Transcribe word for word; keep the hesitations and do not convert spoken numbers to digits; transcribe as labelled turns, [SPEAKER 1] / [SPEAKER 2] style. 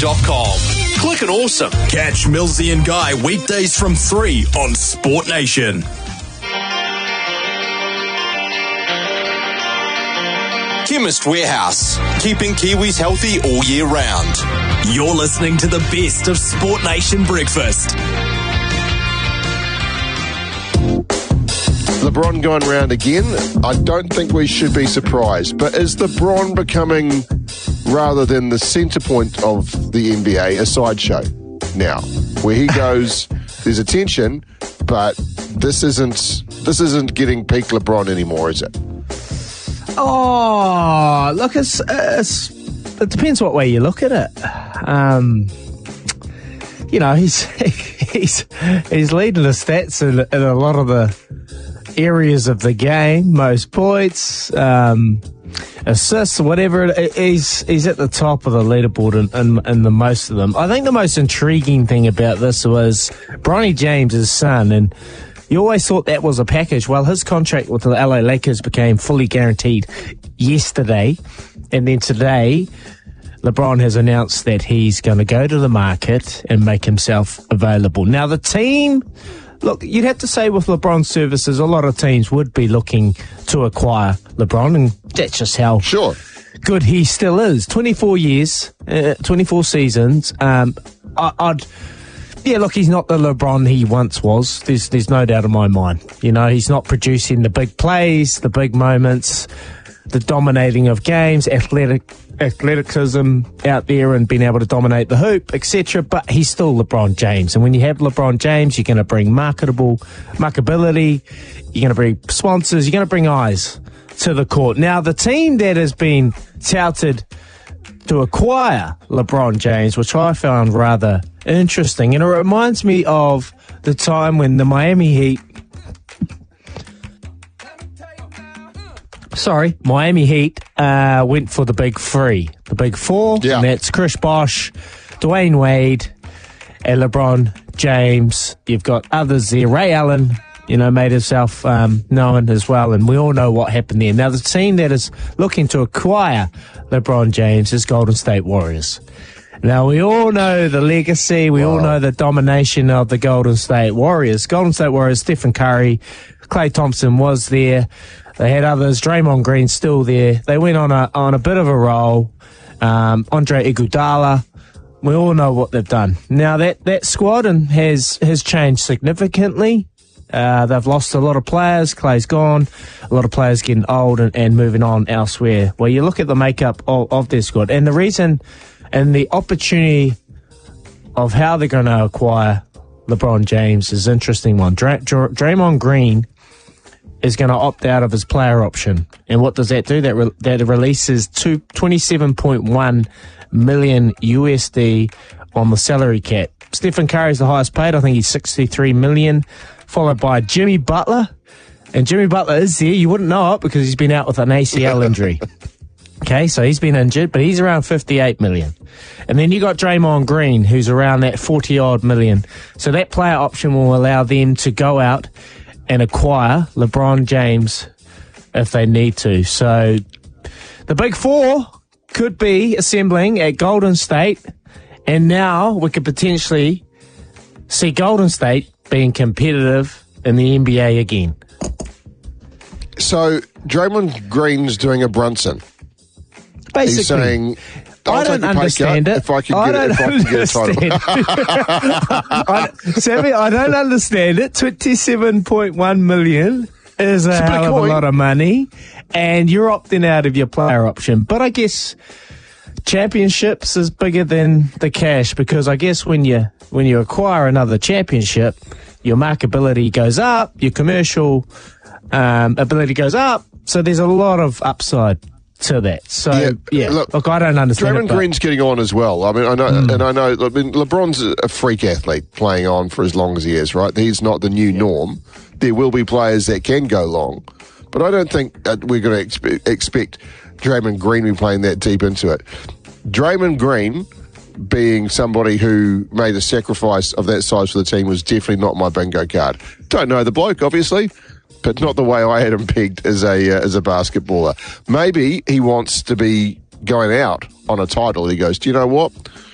[SPEAKER 1] dot com. Click and awesome. Catch Millsy and Guy weekdays from three on Sport Nation. Chemist Warehouse, keeping Kiwis healthy all year round. You're listening to the best of Sport Nation Breakfast.
[SPEAKER 2] LeBron going round again. I don't think we should be surprised. But is LeBron becoming, rather than the centre point of the N B A, a sideshow now? Where he goes, there's attention, but this isn't this isn't getting peak LeBron anymore, is it?
[SPEAKER 3] Oh, look, it's, it's it depends what way you look at it. Um, you know, he's he's he's leading the stats in, in a lot of the areas of the game, most points, um, assists, whatever. He's he's at the top of the leaderboard in, in, in the most of them. I think the most intriguing thing about this was Bronny James' son, and you always thought that was a package. Well, his contract with the L A Lakers became fully guaranteed yesterday, and then today LeBron has announced that he's going to go to the market and make himself available. Now, the team... Look, you'd have to say with LeBron's services, a lot of teams would be looking to acquire LeBron, and that's just how
[SPEAKER 2] sure.
[SPEAKER 3] good he still is. twenty-four years, uh, twenty-four seasons. Um, I, I'd, yeah, look, he's not the LeBron he once was. There's, there's no doubt in my mind. You know, he's not producing the big plays, the big moments, the dominating of games, athletic athleticism out there and being able to dominate the hoop, et cetera. But he's still LeBron James. And when you have LeBron James, you're going to bring marketable, marketability, you're going to bring sponsors, you're going to bring eyes to the court. Now, the team that has been touted to acquire LeBron James, which I found rather interesting, and it reminds me of the time when the Miami Heat Sorry, Miami Heat uh, went for the big three, the big four,
[SPEAKER 2] yeah.
[SPEAKER 3] And that's Chris Bosh, Dwayne Wade, and LeBron James. You've got others there. Ray Allen, you know, made himself um, known as well, and we all know what happened there. Now, the team that is looking to acquire LeBron James is Golden State Warriors. Now, we all know the legacy. We wow. all know the domination of the Golden State Warriors. Golden State Warriors, Stephen Curry, Klay Thompson was there. They had others. Draymond Green still there. They went on a on a bit of a roll. Um, Andre Iguodala. We all know what they've done. Now that, that squad and has has changed significantly. Uh, they've lost a lot of players. Clay's gone. A lot of players getting old and, and moving on elsewhere. Well, you look at the makeup of, of their squad, and the reason and the opportunity of how they're going to acquire LeBron James is an interesting one. Dray, Dray, Draymond Green is going to opt out of his player option. And what does that do? That re- that releases two, twenty-seven point one million U S D on the salary cap. Stephen Curry is the highest paid. I think he's sixty-three million, followed by Jimmy Butler. And Jimmy Butler is there. You wouldn't know it because he's been out with an A C L injury. Okay, so he's been injured, but he's around fifty-eight million. And then you got Draymond Green, who's around that forty-odd million. So that player option will allow them to go out and acquire LeBron James if they need to. So the big four could be assembling at Golden State, and now we could potentially see Golden State being competitive in the N B A again.
[SPEAKER 2] So Draymond Green's doing a Brunson.
[SPEAKER 3] Basically.
[SPEAKER 2] He's saying, I'll
[SPEAKER 3] I don't understand it.
[SPEAKER 2] If I can
[SPEAKER 3] I
[SPEAKER 2] get, if I can get a title.
[SPEAKER 3] I, Sammy, I don't understand it. twenty-seven point one million is a hell of a lot of money, and you're opting out of your player option. But I guess championships is bigger than the cash, because I guess when you when you acquire another championship, your marketability goes up, your commercial um, ability goes up. So there's a lot of upside to that. So, yeah, yeah. Look, look, I don't understand
[SPEAKER 2] Draymond
[SPEAKER 3] it,
[SPEAKER 2] Green's getting on as well. I mean, I know, mm. and I know, I mean, LeBron's a freak athlete playing on for as long as he is, right? He's not the new yeah. norm. There will be players that can go long, but I don't think that we're going to expe- expect Draymond Green to be playing that deep into it. Draymond Green, being somebody who made a sacrifice of that size for the team, was definitely not my bingo card. Don't know the bloke, obviously, but not the way I had him pegged as a uh, as a basketballer. Maybe he wants to be going out on a title. He goes, do you know what?